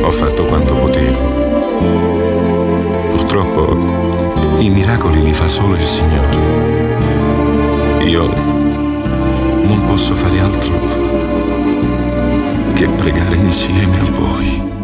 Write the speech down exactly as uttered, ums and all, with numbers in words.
Ho fatto quanto potevo. Purtroppo i miracoli li fa solo il Signore. Io non posso fare altro che pregare insieme a voi.